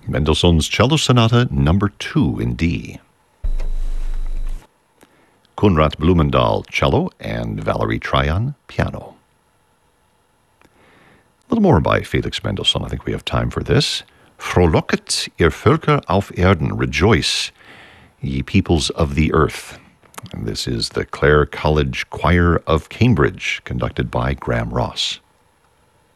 Mendelssohn's Cello Sonata Number 2 in D. Konrad Blumendahl, cello, and Valerie Tryon, piano. A little more by Felix Mendelssohn. I think we have time for this. Frohlocket, ihr Völker auf Erden, rejoice, ye peoples of the earth. And this is the Clare College Choir of Cambridge, conducted by Graham Ross.